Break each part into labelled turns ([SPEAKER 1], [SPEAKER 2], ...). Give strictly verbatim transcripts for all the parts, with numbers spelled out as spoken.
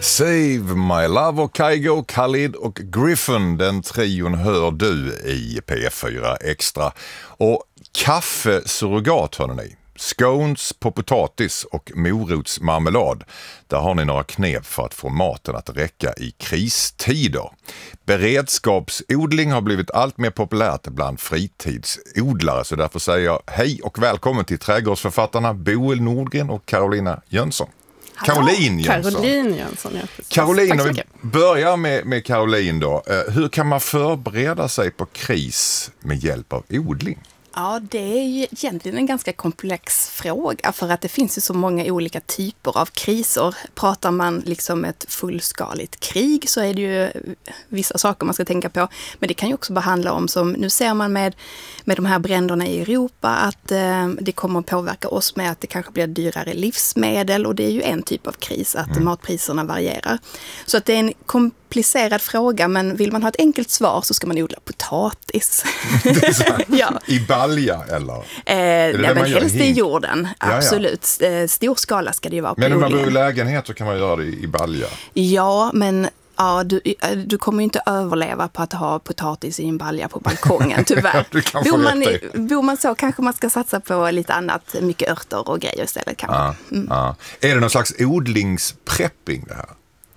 [SPEAKER 1] Save My Love och Kygo, Khalid och Griffin, den trion hör du i P F fyra Extra. Och kaffesurrogat hör ni. Scones på potatis och morotsmarmelad. Där har ni några knep för att få maten att räcka i kristider. Beredskapsodling har blivit allt mer populärt bland fritidsodlare. Så därför säger jag hej och välkommen till trädgårdsförfattarna Boel Nordgren och Carolina Jönsson. Caroline Jönsson.
[SPEAKER 2] Caroline Jönsson, ja.
[SPEAKER 1] Caroline, om vi börjar med, med Caroline då. Hur kan man förbereda sig på kris med hjälp av odling?
[SPEAKER 3] Ja, det är ju egentligen en ganska komplex fråga för att det finns ju så många olika typer av kriser. Pratar man liksom ett fullskaligt krig så är det ju vissa saker man ska tänka på. Men det kan ju också bara handla om, som nu ser man med, med de här bränderna i Europa, att eh, det kommer att påverka oss med att det kanske blir dyrare livsmedel, och det är ju en typ av kris, att mm. matpriserna varierar. Så att det är en komplicerad fråga, men vill man ha ett enkelt svar så ska man odla potatis.
[SPEAKER 1] ja. I balja eller?
[SPEAKER 3] Eh, nej, men helst i jorden, absolut.
[SPEAKER 1] Ja, ja.
[SPEAKER 3] Stor skala ska det ju vara på
[SPEAKER 1] Men om man
[SPEAKER 3] odlingen.
[SPEAKER 1] bor i lägenhet så kan man göra det i balja.
[SPEAKER 3] Ja, men ja, du, du kommer ju inte överleva på att ha potatis i en balja på balkongen, tyvärr. bor, man i, bor man så kanske man ska satsa på lite annat, mycket örter och grejer istället kanske.
[SPEAKER 1] Ja, mm. ja. Är det någon slags odlingsprepping det här?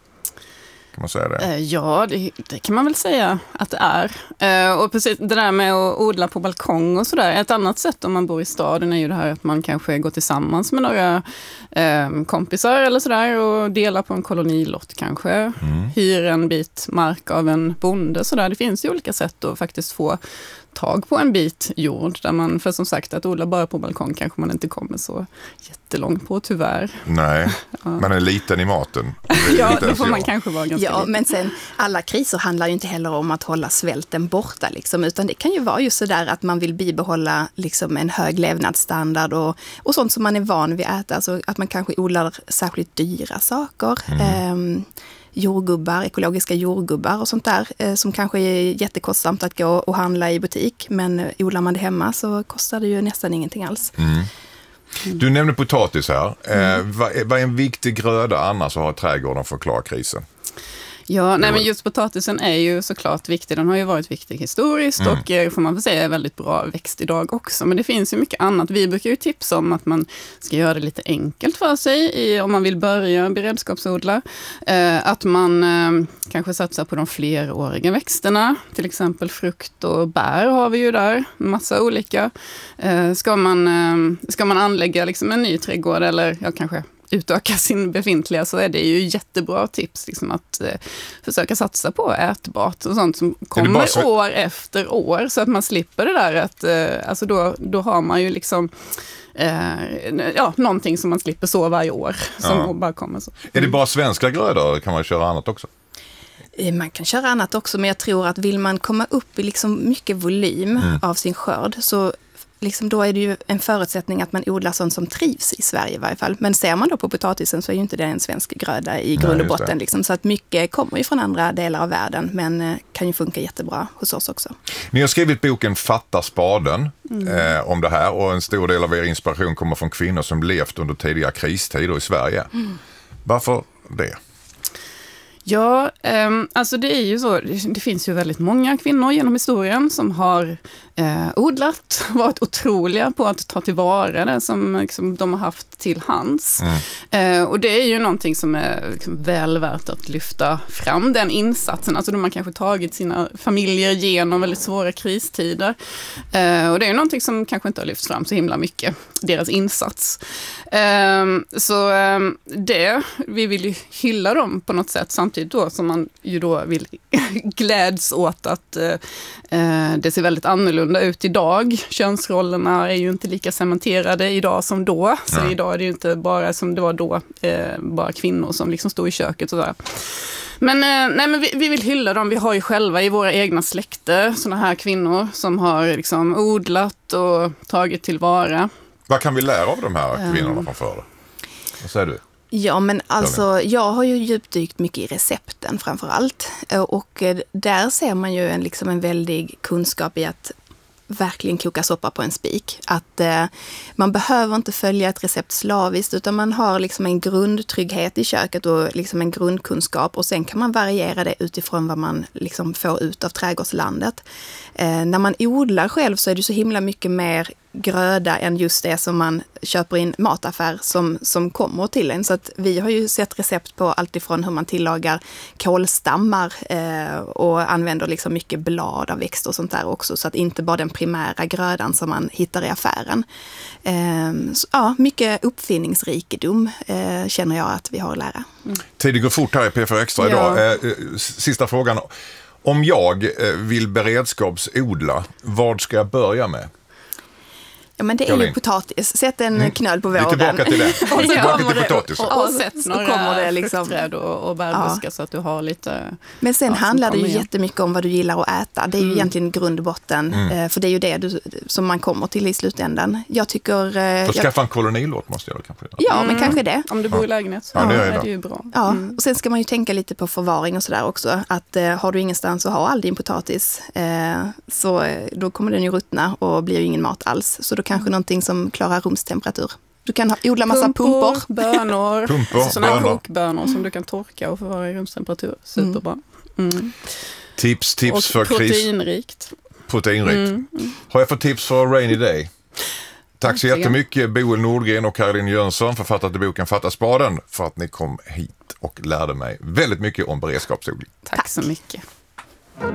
[SPEAKER 1] Kan man säga det?
[SPEAKER 2] Ja, det, det kan man väl säga att det är. Och precis det där med att odla på balkong och sådär. Ett annat sätt om man bor i staden är ju det här att man kanske går tillsammans med några eh, kompisar eller sådär och delar på en kolonilott kanske. Mm. Hyr en bit mark av en bonde sådär. Det finns ju olika sätt att faktiskt få tag på en bit jord där man, för som sagt, att odla bara på balkong kanske man inte kommer så jättelångt på, tyvärr.
[SPEAKER 1] Nej, ja. Man är liten i maten.
[SPEAKER 2] Ja, det får man kanske vara ganska
[SPEAKER 3] Ja,
[SPEAKER 2] liten.
[SPEAKER 3] Men sen, alla kriser handlar ju inte heller om att hålla svälten borta, liksom, utan det kan ju vara just så där att man vill bibehålla liksom en hög levnadsstandard och, och sånt som man är van vid att äta, alltså att man kanske odlar särskilt dyra saker. Mm. Um, jordgubbar, ekologiska jordgubbar och sånt där eh, som kanske är jättekostsamt att gå och handla i butik, men eh, odlar man det hemma så kostar det ju nästan ingenting alls.
[SPEAKER 1] Mm. Mm. Du nämnde potatis här. Mm. Eh, vad, är, vad är en viktig gröda annars att ha i trädgården för att klara krisen?
[SPEAKER 2] Ja, nej, men just potatisen är ju såklart viktig. Den har ju varit viktig historiskt mm. och får man väl säga är väldigt bra växt idag också. Men det finns ju mycket annat. Vi brukar ju tipsa om att man ska göra det lite enkelt för sig i, om man vill börja beredskapsodla. Eh, att man eh, kanske satsar på de fleråriga växterna. Till exempel frukt och bär har vi ju där. Massa olika. Eh, ska man, eh, ska man anlägga liksom en ny trädgård eller ja, kanske utöka sin befintliga, så är det ju jättebra tips liksom, att eh, försöka satsa på ätbart och sånt som kommer så... år efter år, så att man slipper det där att eh, alltså då, då har man ju liksom eh, ja, någonting som man slipper så varje år som ja. bara kommer så.
[SPEAKER 1] Är det bara svenska grödor, kan man köra annat också?
[SPEAKER 3] Man kan köra annat också, men jag tror att vill man komma upp i liksom mycket volym mm. av sin skörd, så liksom då är det ju en förutsättning att man odlar sånt som trivs i Sverige i varje fall. Men ser man då på potatisen så är ju inte det en svensk gröda i grund och botten. Liksom. Så att mycket kommer ju från andra delar av världen, men kan ju funka jättebra hos oss också.
[SPEAKER 1] Ni har skrivit boken Fatta spaden mm. eh, om det här, och en stor del av er inspiration kommer från kvinnor som levt under tidiga kristider i Sverige. Mm. Varför det?
[SPEAKER 2] Ja, eh, alltså det är ju så, det, det finns ju väldigt många kvinnor genom historien som har eh, odlat, varit otroliga på att ta tillvara det som liksom, de har haft till hands. Mm. Eh, och det är ju någonting som är liksom, väl värt att lyfta fram, den insatsen. Alltså de har kanske tagit sina familjer genom väldigt svåra kristider. Eh, och det är ju någonting som kanske inte har lyfts fram så himla mycket, deras insats. Eh, så eh, det, vi vill ju hylla dem på något sätt, samtidigt då som man ju då vill gläds åt att eh, det ser väldigt annorlunda ut idag. Könsrollerna är ju inte lika cementerade idag som då. Så ja. Idag är det ju inte bara som det var då, eh, bara kvinnor som liksom stod i köket och sådär. Men, eh, nej, men vi, vi vill hylla dem. Vi har ju själva i våra egna släkter såna här kvinnor som har liksom odlat och tagit tillvara.
[SPEAKER 1] Vad kan vi lära av de här kvinnorna från förr? Vad säger du?
[SPEAKER 3] Ja, men alltså jag har ju djupdykt mycket i recepten framför allt. Och där ser man ju en, liksom en väldig kunskap i att verkligen koka soppa på en spik. Att eh, man behöver inte följa ett recept slaviskt, utan man har liksom en grundtrygghet i köket och liksom en grundkunskap, och sen kan man variera det utifrån vad man liksom får ut av trädgårdslandet. Eh, när man odlar själv så är det så himla mycket mer gröda än just det som man köper in mataffär som, som kommer till en. Så att vi har ju sett recept på allt ifrån hur man tillagar kålstammar eh, och använder liksom mycket blad av växter och sånt där också. Så att inte bara den primära grödan som man hittar i affären. Eh, så, ja, mycket uppfinningsrikedom eh, känner jag att vi har att lära.
[SPEAKER 1] Mm. Tiden går fort här i P fyra Extra
[SPEAKER 2] ja.
[SPEAKER 1] idag. Eh, sista frågan. Om jag vill beredskapsodla, vad ska jag börja med?
[SPEAKER 3] Ja, men det är
[SPEAKER 1] Caroline.
[SPEAKER 3] ju potatis. Sätt en mm. knöl på våren.
[SPEAKER 1] Vi är tillbaka till det.
[SPEAKER 3] Och så
[SPEAKER 1] tillbaka
[SPEAKER 3] kommer
[SPEAKER 1] till
[SPEAKER 3] det,
[SPEAKER 1] potatis.
[SPEAKER 3] och, och,
[SPEAKER 2] och sätt
[SPEAKER 3] så
[SPEAKER 2] några
[SPEAKER 3] kommer det liksom
[SPEAKER 2] fruktträd och, och bärbuskar ja. Så att du har lite...
[SPEAKER 3] Men sen
[SPEAKER 2] ja,
[SPEAKER 3] handlar det ju
[SPEAKER 2] igen.
[SPEAKER 3] jättemycket om vad du gillar att äta. Det är ju
[SPEAKER 2] mm.
[SPEAKER 3] egentligen grund och botten. Mm. För det är ju det du, som man kommer till i slutändan. Jag tycker...
[SPEAKER 1] För
[SPEAKER 3] jag,
[SPEAKER 1] skaffa en kolonilåt måste jag kanske göra.
[SPEAKER 3] Ja,
[SPEAKER 2] mm.
[SPEAKER 3] men kanske det.
[SPEAKER 2] Om du bor i lägenhet så
[SPEAKER 1] ja, det är,
[SPEAKER 2] är det ju bra.
[SPEAKER 3] Ja,
[SPEAKER 2] mm.
[SPEAKER 3] och sen ska man ju tänka lite på förvaring och sådär också. Att eh, har du ingenstans att ha all din potatis eh, så eh, då kommer den ju ruttna och blir ju ingen mat alls. Så då kanske mm. någonting som klarar rumstemperatur. Du kan ha, odla massa pumpor.
[SPEAKER 2] Pumpor, bönor,
[SPEAKER 1] pumpor,
[SPEAKER 2] sådana
[SPEAKER 1] bönor.
[SPEAKER 2] kokbönor som du kan torka och förvara i rumstemperatur. Superbra. Mm.
[SPEAKER 1] Tips, tips
[SPEAKER 2] och
[SPEAKER 1] för kris.
[SPEAKER 2] proteinrikt.
[SPEAKER 1] Proteinrikt.
[SPEAKER 2] Mm. Mm.
[SPEAKER 1] Har jag fått tips för Rainy Day? Tack så jättemycket Boel Nordgren och Caroline Jönsson, författare till boken Fatta spaden, för att ni kom hit och lärde mig väldigt mycket om beredskapsodling.
[SPEAKER 2] Tack så mycket.